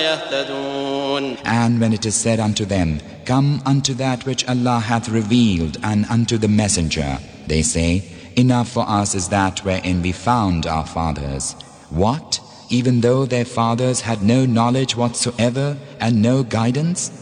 يهتدون. And when it is said unto them, Come unto that which Allah hath revealed and unto the Messenger, they say, Enough for us is that wherein we found our fathers. What? Even though their fathers had no knowledge whatsoever and no guidance?